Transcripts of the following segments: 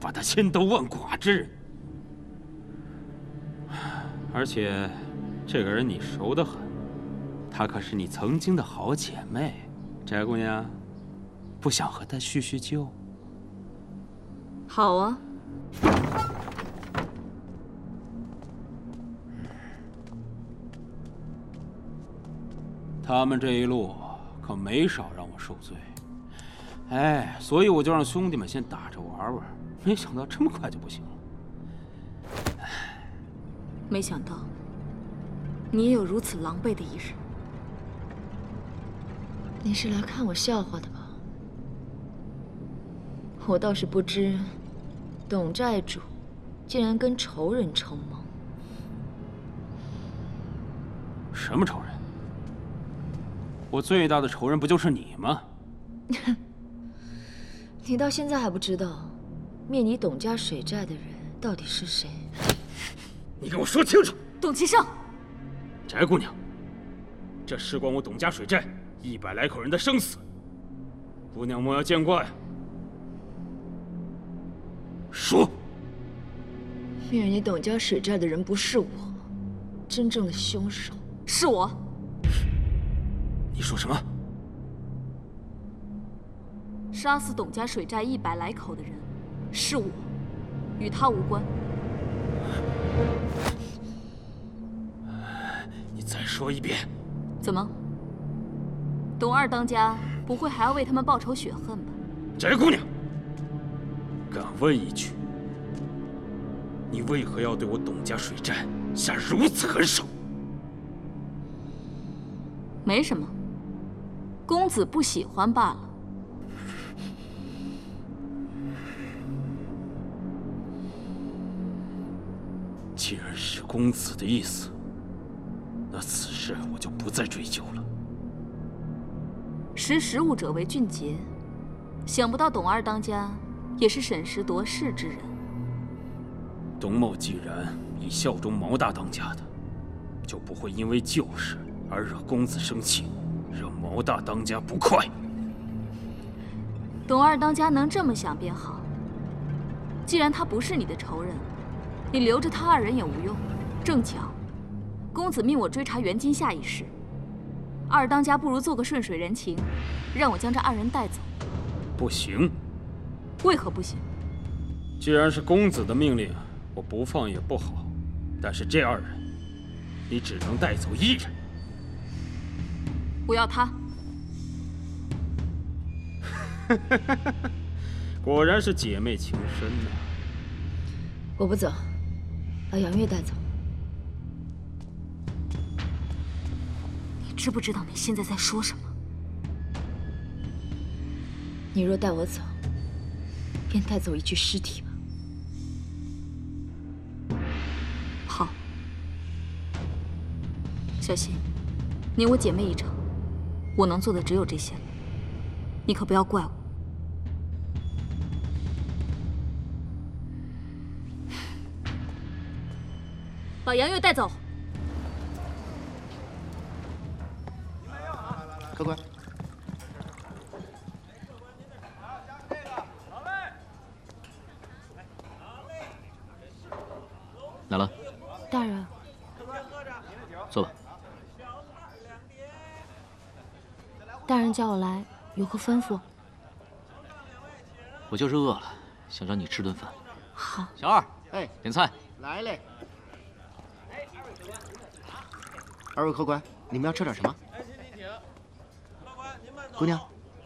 把他千刀万剐之人。而且，这个人你熟得很，她可是你曾经的好姐妹。翟姑娘，不想和她叙叙旧？ 好啊。 他们这一路可没少让我受罪，哎，所以我就让兄弟们先打着玩玩，没想到这么快就不行了。 没想到你也有如此狼狈的一日。 你是来看我笑话的吧？我倒是不知，董寨主竟然跟仇人承盟。 什么仇人？我最大的仇人不就是你吗？ 你到现在还不知道，灭你董家水寨的人到底是谁？ 你给我说清楚！ 董其胜， 翟姑娘，这事关我董家水寨100来口人的生死，姑娘莫要见怪。说， 灭你董家水寨的人不是我，真正的凶手是我。 你说什么？ 杀死董家水寨100来口的人是我，与他无关。 你再说一遍。 怎么？董二当家不会还要为他们报仇雪恨吧？ 翟姑娘，敢问一句，你为何要对我董家水寨下如此狠手？ 没什么，公子不喜欢罢了。 既然是公子的意思，那此事我就不再追究了。 识时务者为俊杰，想不到董二当家也是审时度势之人。 董某既然已效忠毛大当家的，就不会因为旧事而惹公子生气，惹毛大当家不快。 董二当家能这么想便好。既然他不是你的仇人，你留着他二人也无用。正巧，公子命我追查袁今夏一事，二当家不如做个顺水人情，让我将这二人带走。 不行。 为何不行？ 既然是公子的命令，我不放也不好。但是这二人，你只能带走一人。 我要他。 果然是姐妹情深呐。 我不走，把杨月带走。 你知不知道你现在在说什么？ 你若带我走，便带走一具尸体吧。 好，小希，你我姐妹一场，我能做的只有这些了，你可不要怪我。把杨月带走。 客官， 来了。 大人， 坐吧。 大人叫我来，有何吩咐？ 我就是饿了，想找你吃顿饭。 好。 小二， 哎， 点菜。 来嘞。二位客官，你们要吃点什么？姑娘。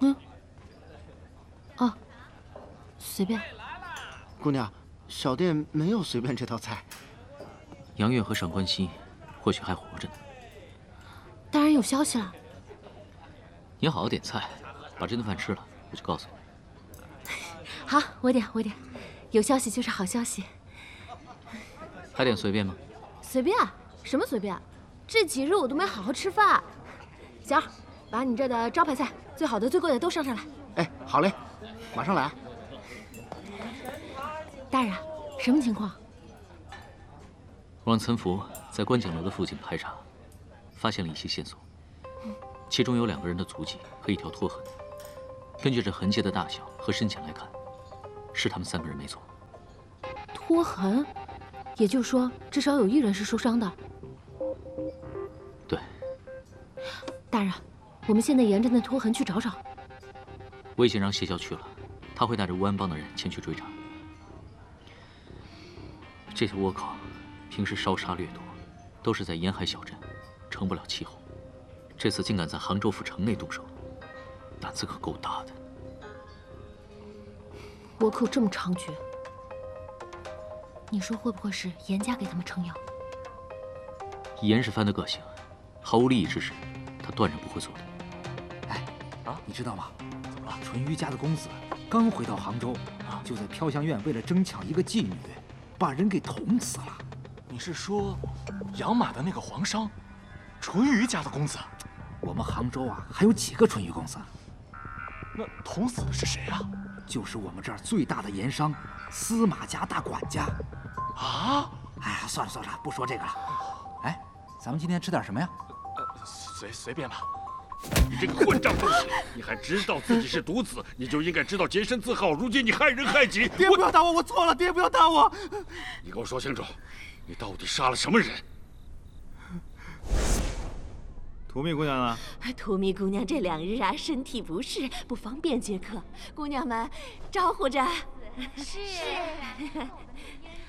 哦，随便。 姑娘，小店没有随便这道菜。 杨月和上官熙或许还活着呢。 大人有消息了。 你好好点菜，把这顿饭吃了，我就告诉你。 好，我点。有消息就是好消息。 还点随便吗？ 随便？什么随便？这几日我都没好好吃饭。小二，把你这的招牌菜，最好的、最贵的都上来。 哎，好嘞，马上来啊。 大人，什么情况？ 我让岑福在观景楼的附近排查，发现了一些线索，其中有2个人的足迹和一条拖痕。根据这痕迹的大小和深浅来看，是他们3个人没错。 拖痕，也就是说，至少有1人是受伤的。 对， 大人，我们现在沿着那拖痕去找找。 我已经让谢教去了，他会带着乌安帮的人前去追查。这些倭寇平时烧杀掠夺，都是在沿海小镇，成不了气候。这次竟敢在杭州府城内动手，胆子可够大的。 倭寇这么猖獗，你说会不会是严家给他们撑腰？ 以严世蕃的个性，毫无利益之事，他断然不会做的。 哎，你知道吗？怎么了？淳于家的公子刚回到杭州，就在飘香院为了争抢一个妓女，把人给捅死了。 你是说，养马的那个皇商，淳于家的公子？ 我们杭州还有几个淳于公子？ 那捅死的是谁啊？ 就是我们这儿最大的盐商司马家大管家。 啊！ 哎呀，算了算了，不说这个了。哎，咱们今天吃点什么呀？ 随便吧。 你这个混账东西！你还知道自己是独子，你就应该知道洁身自好。如今你害人害己！ 爹不要打我，我错了，爹不要打我！ 你给我说清楚，你到底杀了什么人？ 荼蘼姑娘呢？ 荼蘼姑娘这2日身体不适，不方便接客，姑娘们招呼着。 是。